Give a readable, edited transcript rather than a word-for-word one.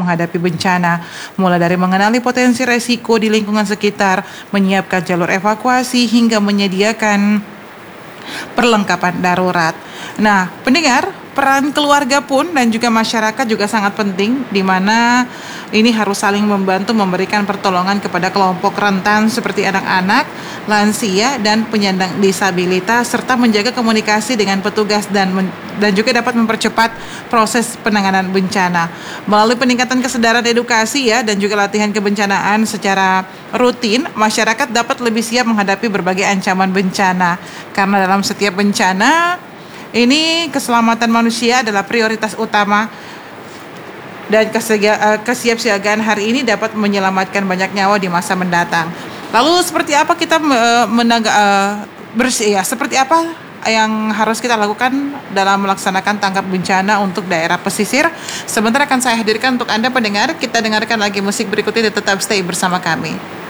menghadapi bencana, mulai dari mengenali potensi resiko di lingkungan sekitar, menyiapkan jalur evakuasi, hingga menyediakan perlengkapan darurat. Nah, pendengar, peran keluarga pun dan juga masyarakat juga sangat penting, di mana ini harus saling membantu memberikan pertolongan kepada kelompok rentan seperti anak-anak, lansia, dan penyandang disabilitas, serta menjaga komunikasi dengan petugas dan juga dapat mempercepat proses penanganan bencana. Melalui peningkatan kesadaran edukasi dan juga latihan kebencanaan secara rutin, masyarakat dapat lebih siap menghadapi berbagai ancaman bencana. Karena dalam setiap bencana, ini keselamatan manusia adalah prioritas utama, dan kesiapsiagaan hari ini dapat menyelamatkan banyak nyawa di masa mendatang. Lalu seperti apa kita seperti apa yang harus kita lakukan dalam melaksanakan tanggap bencana untuk daerah pesisir? Sebentar akan saya hadirkan untuk Anda pendengar. Kita dengarkan lagi musik berikut ini, tetap stay bersama kami.